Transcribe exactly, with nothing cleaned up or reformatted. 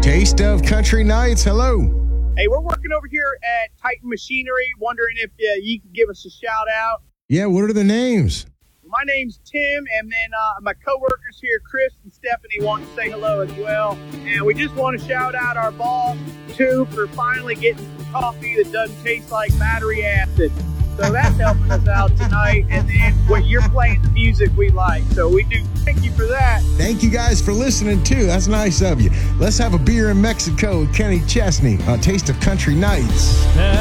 Taste of Country Nights. Hello. Hey, we're working over here at Titan Machinery, wondering if uh, you could give us a shout out. Yeah, what are the names? My name's Tim, and then uh, my coworkers here, Chris and Stephanie, want to say hello as well. And we just want to shout out our boss, too, for finally getting some coffee that doesn't taste like battery acid. So that's helping us out tonight. And then when you're playing the music we like. So we do thank you for that. Thank you guys for listening, too. That's nice of you. Let's have a beer in Mexico with Kenny Chesney on Taste of Country Nights.